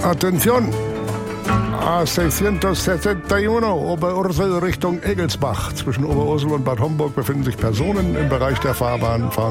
Attention! A661 Oberursel Richtung Egelsbach. Zwischen Oberursel und Bad Homburg befinden sich Personen im Bereich der Fahrbahn. Fahren